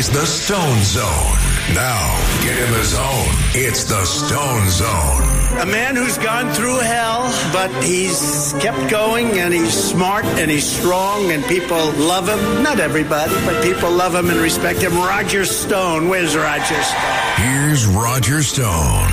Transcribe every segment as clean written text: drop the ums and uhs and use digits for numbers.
Today's The Stone Zone. Now, get in the zone. It's The Stone Zone. A man who's gone through hell, but he's kept going, and he's smart, and he's strong, and people love him. Not everybody, but people love him and respect him. Roger Stone. Where's Roger Stone? Here's Roger Stone.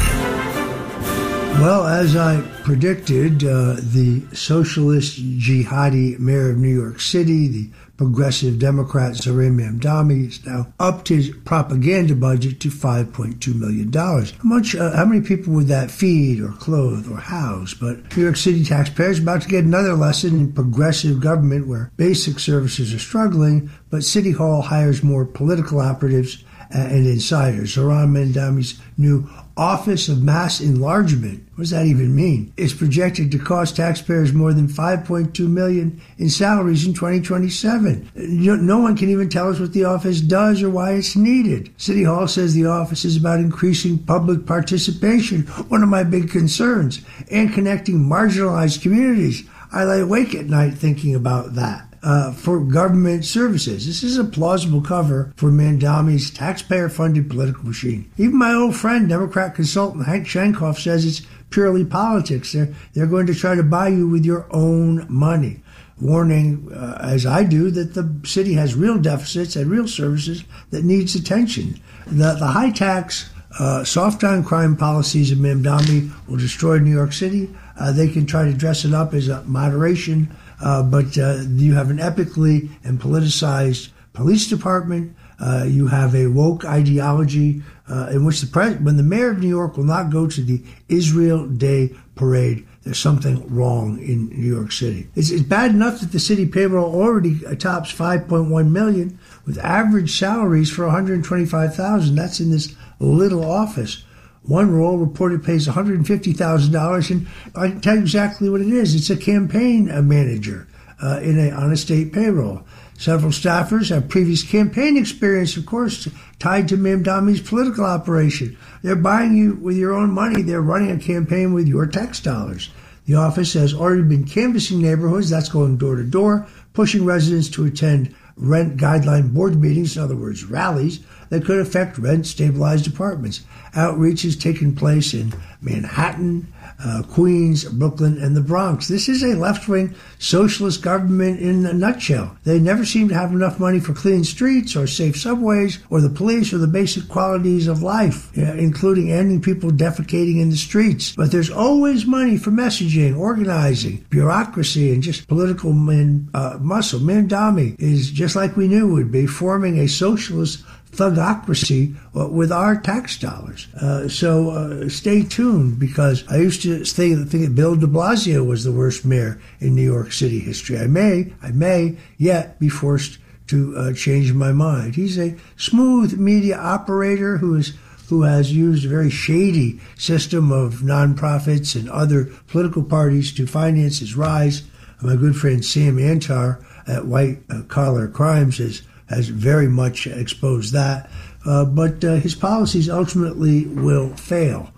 Well, as I predicted, the socialist jihadi mayor of New York City, the progressive Democrat Zohran Mamdani, has now upped his propaganda budget to $5.2 million. How many people would that feed or clothe or house? But New York City taxpayers are about to get another lesson in progressive government where basic services are struggling, but City Hall hires more political operatives and insiders. Zohran Mamdani's new Office of Mass Enlargement, what does that even mean? Is projected to cost taxpayers more than $5.2 million in salaries in 2027. No one can even tell us what the office does or why it's needed. City Hall says the office is about increasing public participation, one of my big concerns, and connecting marginalized communities. I lay awake at night thinking about that. For government services. This is a plausible cover for Mamdani's taxpayer-funded political machine. Even my old friend, Democrat consultant Hank Shankoff, says it's purely politics. They're going to try to buy you with your own money. Warning, as I do, that the city has real deficits and real services that needs attention. The high tax, soft on crime policies of Mamdani will destroy New York City. They can try to dress it up as a moderation, but you have an epically and politicized police department. You have a woke ideology in which when the mayor of New York will not go to the Israel Day parade, there's something wrong in New York City. It's bad enough that the city payroll already tops $5.1 million, with average salaries for $125,000. That's in this little office. One role reported pays $150,000, and I can tell you exactly what it is. It's a campaign manager on a state payroll. Several staffers have previous campaign experience, of course, tied to Mamdani's political operation. They're buying you with your own money. They're running a campaign with your tax dollars. The office has already been canvassing neighborhoods. That's going door to door, pushing residents to attend rent guideline board meetings, in other words, rallies, that could affect rent-stabilized apartments. Outreach has taken place in Manhattan, Queens, Brooklyn, and the Bronx. This is a left-wing socialist government in a nutshell. They never seem to have enough money for clean streets or safe subways or the police or the basic qualities of life, including ending people defecating in the streets. But there's always money for messaging, organizing, bureaucracy, and just political muscle. Mamdani is, just like we knew would be, forming a socialist thugocracy with our tax dollars. So stay tuned, because I used to think that Bill de Blasio was the worst mayor in New York City history. I may yet be forced to change my mind. He's a smooth media operator who has used a very shady system of nonprofits and other political parties to finance his rise. My good friend Sam Antar at White Collar Crimes has very much exposed that, but his policies ultimately will fail.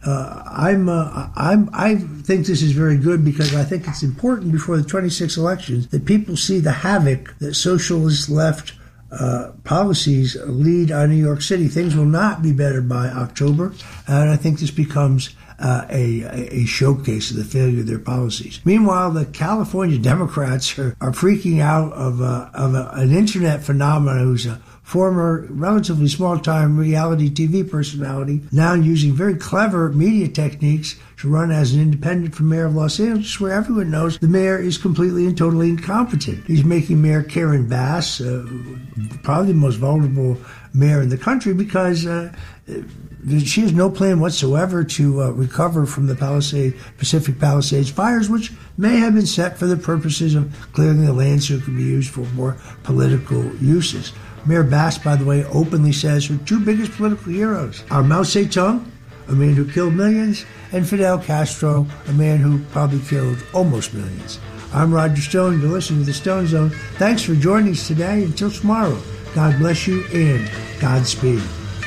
I think this is very good, because I think it's important before the 26 elections that people see the havoc that socialist left policies lead on New York City. Things will not be better by October, and I think this becomes a showcase of the failure of their policies. Meanwhile, the California Democrats are freaking out of an internet phenomenon who's a former relatively small-time reality TV personality, now using very clever media techniques to run as an independent for mayor of Los Angeles, where everyone knows the mayor is completely and totally incompetent. He's making Mayor Karen Bass probably the most vulnerable mayor in the country, because she has no plan whatsoever to recover from the Pacific Palisades fires, which may have been set for the purposes of clearing the land so it could be used for more political uses. Mayor Bass, by the way, openly says her two biggest political heroes are Mao Zedong, a man who killed millions, and Fidel Castro, a man who probably killed almost millions. I'm Roger Stone. You're listening to The Stone Zone. Thanks for joining us today. Until tomorrow, God bless you and Godspeed.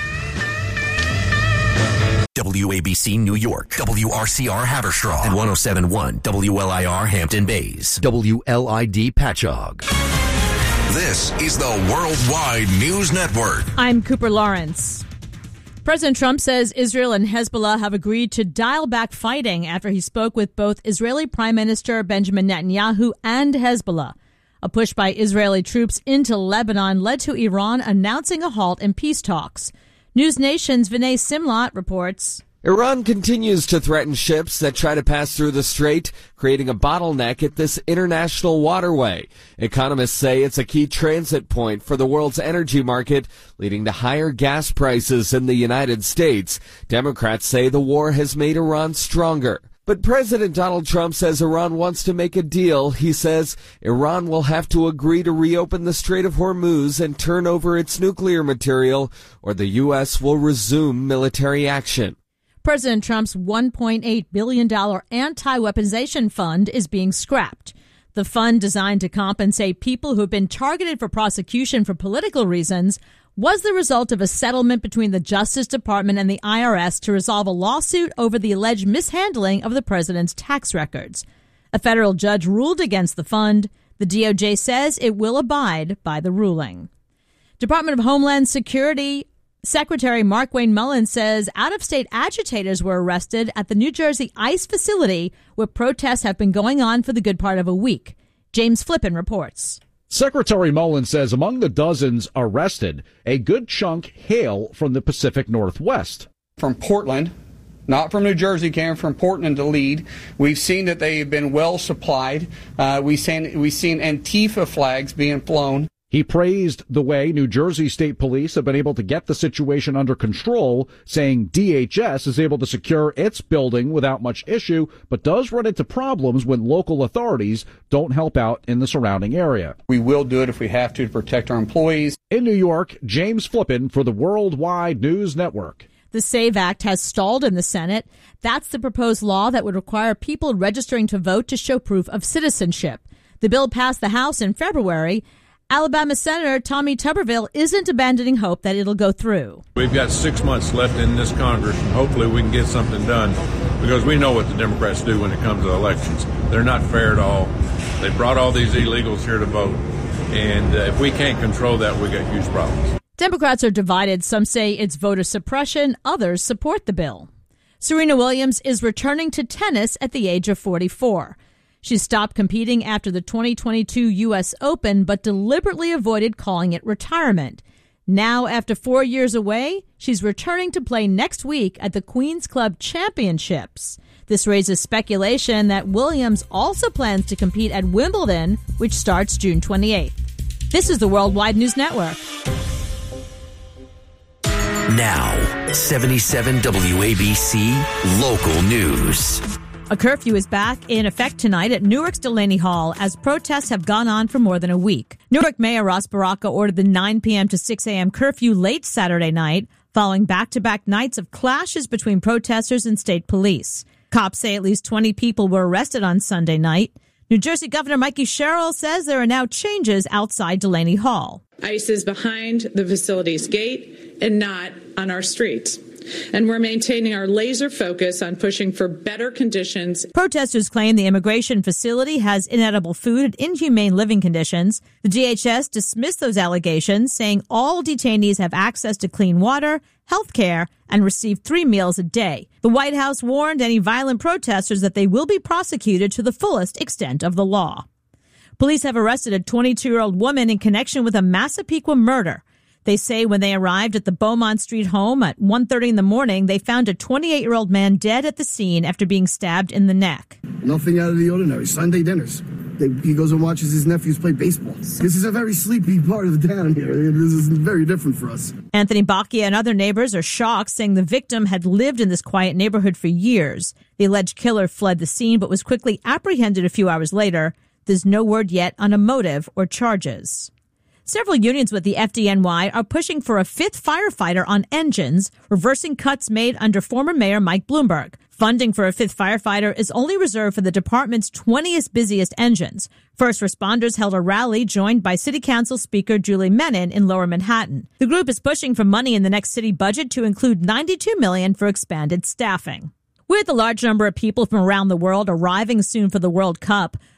WABC New York, WRCR Haverstraw, and 107.1 WLIR Hampton Bays, WLID Patchogue. This is the Worldwide News Network. I'm Cooper Lawrence. President Trump says Israel and Hezbollah have agreed to dial back fighting after he spoke with both Israeli Prime Minister Benjamin Netanyahu and Hezbollah. A push by Israeli troops into Lebanon led to Iran announcing a halt in peace talks. News Nation's Vinay Simlot reports. Iran continues to threaten ships that try to pass through the strait, creating a bottleneck at this international waterway. Economists say it's a key transit point for the world's energy market, leading to higher gas prices in the United States. Democrats say the war has made Iran stronger. But President Donald Trump says Iran wants to make a deal. He says Iran will have to agree to reopen the Strait of Hormuz and turn over its nuclear material, or the U.S. will resume military action. President Trump's $1.8 billion anti-weaponization fund is being scrapped. The fund, designed to compensate people who have been targeted for prosecution for political reasons, was the result of a settlement between the Justice Department and the IRS to resolve a lawsuit over the alleged mishandling of the president's tax records. A federal judge ruled against the fund. The DOJ says it will abide by the ruling. Department of Homeland Security Secretary Markwayne Mullin says out-of-state agitators were arrested at the New Jersey ICE facility where protests have been going on for the good part of a week. James Flippen reports. Secretary Mullin says among the dozens arrested, a good chunk hail from the Pacific Northwest. From Portland, not from New Jersey, came from Portland to lead. We've seen that they've been well supplied. We've seen Antifa flags being flown. He praised the way New Jersey State Police have been able to get the situation under control, saying DHS is able to secure its building without much issue, but does run into problems when local authorities don't help out in the surrounding area. We will do it if we have to protect our employees. In New York, James Flippen for the Worldwide News Network. The SAVE Act has stalled in the Senate. That's the proposed law that would require people registering to vote to show proof of citizenship. The bill passed the House in February. Alabama Senator Tommy Tuberville isn't abandoning hope that it'll go through. We've got 6 months left in this Congress, and hopefully we can get something done, because we know what the Democrats do when it comes to elections. They're not fair at all. They brought all these illegals here to vote, and if we can't control that, we got huge problems. Democrats are divided. Some say it's voter suppression. Others support the bill. Serena Williams is returning to tennis at the age of 44. She stopped competing after the 2022 U.S. Open, but deliberately avoided calling it retirement. Now, after 4 years away, she's returning to play next week at the Queen's Club Championships. This raises speculation that Williams also plans to compete at Wimbledon, which starts June 28th. This is the Worldwide News Network. Now, 77 WABC Local News. A curfew is back in effect tonight at Newark's Delaney Hall as protests have gone on for more than a week. Newark Mayor Ross Baraka ordered the 9 p.m. to 6 a.m. curfew late Saturday night, following back-to-back nights of clashes between protesters and state police. Cops say at least 20 people were arrested on Sunday night. New Jersey Governor Mikey Sherrill says there are now changes outside Delaney Hall. ICE is behind the facility's gate and not on our streets. And we're maintaining our laser focus on pushing for better conditions. Protesters claim the immigration facility has inedible food and inhumane living conditions. The DHS dismissed those allegations, saying all detainees have access to clean water, health care, and receive 3 meals a day. The White House warned any violent protesters that they will be prosecuted to the fullest extent of the law. Police have arrested a 22-year-old woman in connection with a Massapequa murder. They say when they arrived at the Beaumont Street home at 1:30 in the morning, they found a 28-year-old man dead at the scene after being stabbed in the neck. Nothing out of the ordinary. Sunday dinners. He goes and watches his nephews play baseball. This is a very sleepy part of the town here. This is very different for us. Anthony Bacchia and other neighbors are shocked, saying the victim had lived in this quiet neighborhood for years. The alleged killer fled the scene but was quickly apprehended a few hours later. There's no word yet on a motive or charges. Several unions with the FDNY are pushing for a 5th firefighter on engines, reversing cuts made under former Mayor Mike Bloomberg. Funding for a 5th firefighter is only reserved for the department's 20th busiest engines. First responders held a rally joined by City Council Speaker Julie Menin in Lower Manhattan. The group is pushing for money in the next city budget to include $92 million for expanded staffing. With a large number of people from around the world arriving soon for the World Cup,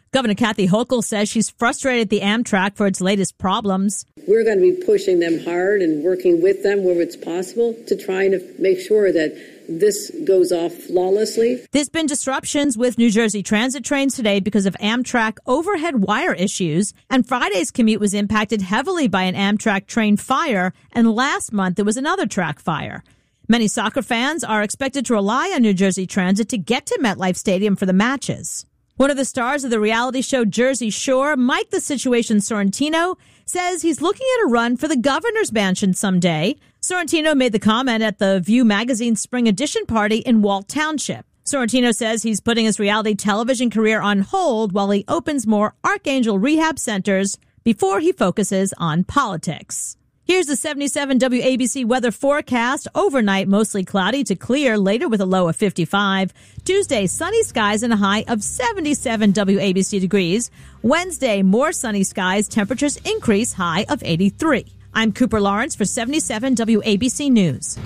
Governor Kathy Hochul says she's frustrated at the Amtrak for its latest problems. We're going to be pushing them hard and working with them where it's possible to try to make sure that this goes off flawlessly. There's been disruptions with New Jersey Transit trains today because of Amtrak overhead wire issues, and Friday's commute was impacted heavily by an Amtrak train fire, and last month there was another track fire. Many soccer fans are expected to rely on New Jersey Transit to get to MetLife Stadium for the matches. One of the stars of the reality show Jersey Shore, Mike the Situation Sorrentino, says he's looking at a run for the governor's mansion someday. Sorrentino made the comment at the View magazine spring edition party in Walt Township. Sorrentino says he's putting his reality television career on hold while he opens more Archangel rehab centers before he focuses on politics. Here's the 77 WABC weather forecast. Overnight, mostly cloudy to clear, later with a low of 55. Tuesday, sunny skies and a high of 77 WABC degrees. Wednesday, more sunny skies, temperatures increase, high of 83. I'm Cooper Lawrence for 77 WABC News.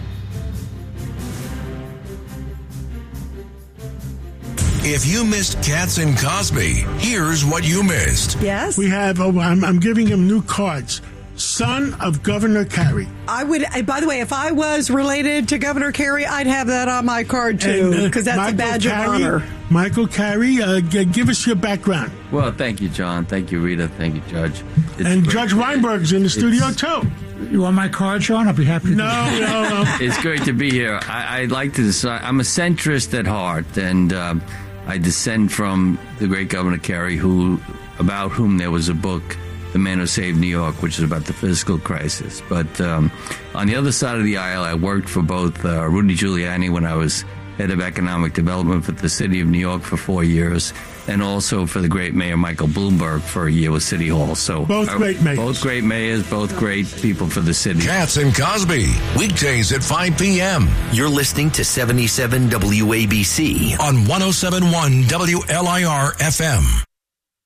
If you missed Katz and Cosby, here's what you missed. Yes? We have, I'm giving him new cards. Son of Governor Carey. I would, by the way, if I was related to Governor Carey, I'd have that on my card too, because that's Michael a badge Carey, of honor. Michael Carey, give us your background. Well, thank you, John. Thank you, Rita. Thank you, Judge. And Judge Weinberg's in the studio too. You want my card, Sean? I'll be happy to. No. It's great to be here. I'd like to decide. I'm a centrist at heart, and I descend from the great Governor Carey, about whom there was a book, The Man Who Saved New York, which is about the fiscal crisis. But on the other side of the aisle, I worked for both Rudy Giuliani when I was head of economic development for the city of New York for 4 years, and also for the great mayor Michael Bloomberg for a year with City Hall. So both great mayors. Both great mayors, both great people for the city. Katz and Cosby, weekdays at 5 p.m. You're listening to 77 WABC on 107.1 WLIR FM.